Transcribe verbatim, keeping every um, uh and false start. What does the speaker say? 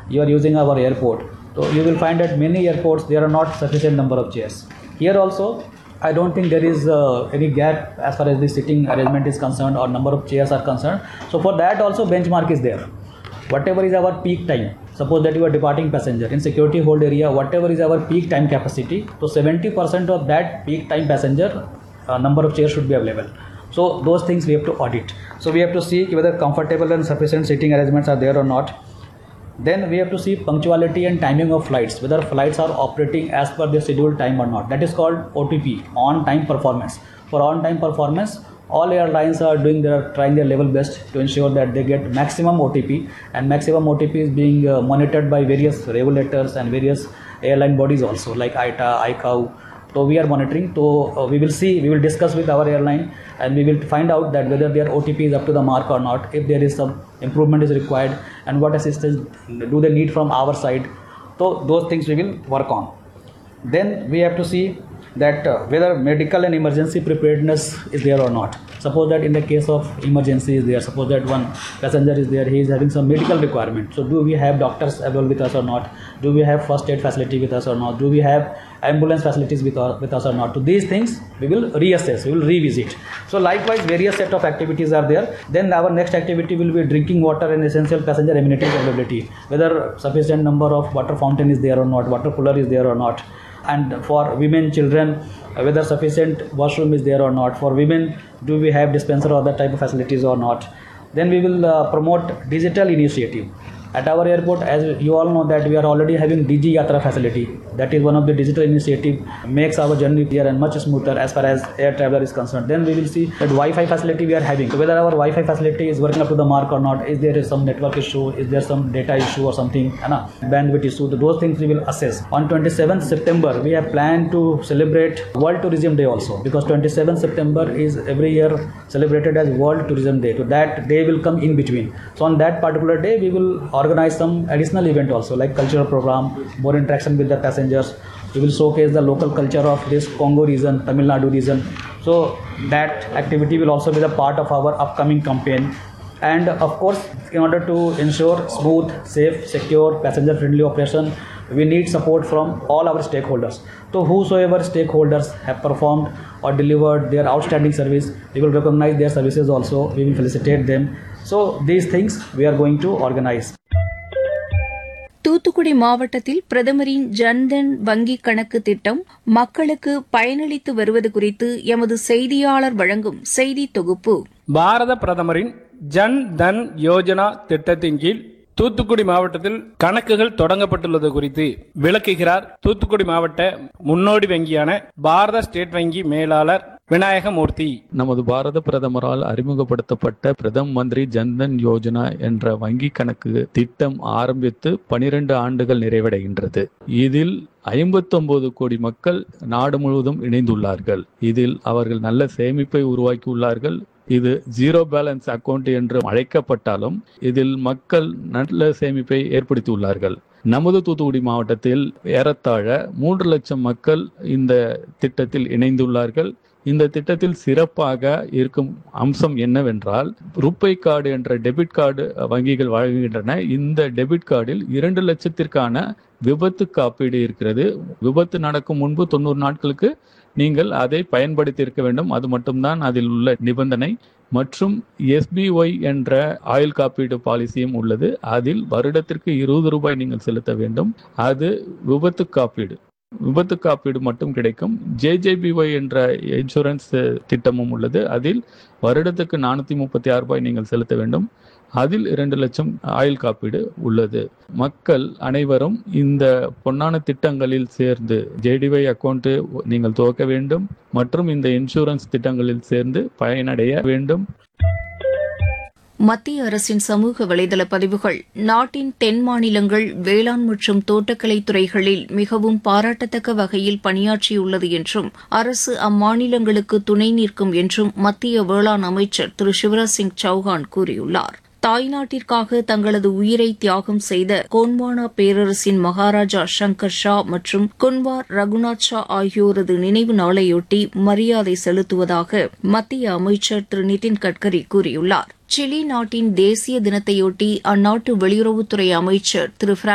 you are using our airport. So you will find at many airports there are not sufficient number of chairs. Here also, I don't think there is uh, any gap as far as the sitting arrangement is concerned or number of chairs are concerned. So for that also benchmark is there. Whatever is our peak time, suppose that you are departing passenger in security hold area, whatever is our peak time capacity, so seventy percent of that peak time passenger uh, number of chairs should be available. So those things we have to audit. So we have to see whether comfortable and sufficient sitting arrangements are there or not. Then we have to see punctuality and timing of flights, whether flights are operating as per their scheduled time or not. That is called O T P, on-time performance. For on-time performance, all airlines are doing their trying their level best to ensure that they get maximum O T P, and maximum O T P is being uh, monitored by various regulators and various airline bodies also, like I T A, I C A O. So we are monitoring. So uh, we will see, we will discuss with our airline, and we will find out that whether their O T P is up to the mark or not, if there is some improvement is required, and what assistance do they need from our side. So those things we will work on. Then we have to see that uh, whether medical and emergency preparedness is there or not. Suppose that in the case of emergency is there, suppose that one passenger is there, he is having some medical requirement. So do we have doctors available with us or not? Do we have first aid facility with us or not? Do we have ambulance facilities with, our, with us or not? So these things we will reassess, we will revisit. So likewise various set of activities are there. Then our next activity will be drinking water and essential passenger amenities availability. Whether sufficient number of water fountain is there or not, water cooler is there or not. And for women, children, whether sufficient washroom is there or not. For women, do we have dispenser or other type of facilities or not. Then we will uh, promote digital initiative. At our airport, as you all know that we are already having D G Yatra facility. That is one of the digital initiative, makes our journey clear and much smoother as far as air traveler is concerned. Then we will see that Wi-Fi facility we are having. So whether our Wi-Fi facility is working up to the mark or not, is there some network issue, is there some data issue or something, na, bandwidth issue, those things we will assess. On twenty-seventh September, we have planned to celebrate World Tourism Day also, because twenty-seventh September is every year celebrated as World Tourism Day. So that day will come in between. So on that particular day, we will organize some additional event also, like cultural program, more interaction with the passengers. We will showcase the local culture of this Congo region, Tamil Nadu region. So that activity will also be the part of our upcoming campaign. And of course, in order to ensure smooth, safe, secure, passenger-friendly operation, we need support from all our stakeholders. So whosoever stakeholders have performed or delivered their outstanding service, we will recognize their services also. We will felicitate them. So these things we are going to organize. Thoothukudi மாவட்டத்தில் பிரதமரின் ஜன்தன் வங்கிக் கணக்கு திட்டம் மக்களுக்கு பயனளித்து வருவது குறித்து எமது செய்தியாளர் வழங்கும் செய்தி தொகுப்பு. பாரத பிரதமரின் ஜன் தன் யோஜனா திட்டத்தின் கீழ் தூத்துக்குடி மாவட்டத்தில் கணக்குகள் தொடங்கப்பட்டுள்ளது குறித்து விளக்குகிறார் தூத்துக்குடி மாவட்ட முன்னோடி வங்கியான பாரத ஸ்டேட் வங்கி மேலாளர் விநாயகமூர்த்தி. நமது பாரத பிரதமரால் அறிமுகப்படுத்தப்பட்ட பிரதம மந்திரி ஜன்தன் யோஜனா என்ற வங்கி கணக்கு திட்டம் ஆரம்பித்து பனிரெண்டு ஆண்டுகள் நிறைவடைகின்றது. இதில் ஐம்பத்தி ஒன்பது கோடி மக்கள் நாடு முழுவதும் இணைந்துள்ளார்கள். இதில் அவர்கள் நல்ல சேமிப்பை உருவாக்கியுள்ளார்கள். இது ஜீரோ பேலன்ஸ் அக்கவுண்ட் என்று அழைக்கப்பட்டாலும் இதில் மக்கள் நல்ல சேமிப்பை ஏற்படுத்தியுள்ளார்கள். நமது தூத்துக்குடி மாவட்டத்தில் ஏறத்தாழ மூன்று லட்சம் மக்கள் இந்த திட்டத்தில் இணைந்துள்ளார்கள். இந்த திட்டத்தில் சிறப்பாக இருக்கும் அம்சம் என்னவென்றால், ரூபே கார்டு என்ற டெபிட் கார்டு வங்கிகள் வழங்குகின்றன. இந்த டெபிட் கார்டில் இரண்டு லட்சத்திற்கான விபத்து காப்பீடு இருக்கிறது. விபத்து நடக்கும் முன்பு தொண்ணூறு நாட்களுக்கு நீங்கள் அதை பயன்படுத்தி இருக்க வேண்டும். அது மட்டும்தான் அதில் உள்ள நிபந்தனை. மற்றும் எஸ்பிஒய் என்ற ஆயுள் காப்பீடு பாலிசியும் உள்ளது. அதில் வருடத்திற்கு இருபது ரூபாய் நீங்கள் செலுத்த வேண்டும். அது விபத்து காப்பீடு. விபத்து காப்பீடு மட்டும் கிடைக்கும். ஜேஜேபிஒய் என்ற இன்சூரன்ஸ் திட்டமும் உள்ளது. அதில் வருடத்துக்கு நானூற்றி முப்பத்தி ஆறு ரூபாய் நீங்கள் செலுத்த வேண்டும். அதில் இரண்டு லட்சம் ஆயுள் காப்பீடு உள்ளது. மக்கள் அனைவரும் இந்த பொன்னான திட்டங்களில் சேர்ந்து ஜேடிஒய் அக்கௌண்ட் நீங்கள் துவக்க வேண்டும் மற்றும் இந்த இன்சூரன்ஸ் திட்டங்களில் சேர்ந்து பயனடைய வேண்டும். மத்திய அரசின் சமூக வலைதள பதிவுகள் நாட்டின் தென் மாநிலங்கள் வேளாண் மற்றும் தோட்டக்கலை துறைகளில் மிகவும் பாராட்டத்தக்க வகையில் பணியாற்றியுள்ளது என்றும் அரசு அம்மாநிலங்களுக்கு துணை நிற்கும் என்றும் மத்திய வேளாண் அமைச்சர் திரு சிவராஜ் சிங் சௌஹான் கூறியுள்ளார். தாய்நாட்டிற்காக தங்களது உயிரை தியாகம் செய்த கோண்ட்வானா பேரரசின் மகாராஜா சங்கர் ஷா மற்றும் குன்வார் ரகுநாத் ஷா ஆகியோரது நினைவு நாளையொட்டி மரியாதை செலுத்துவதாக மத்திய அமைச்சர் திரு நிதின் கட்கரி கூறியுள்ளார். சிலி நாட்டின் தேசிய தினத்தையொட்டி அந்நாட்டு வெளியுறவுத்துறை அமைச்சர் திரு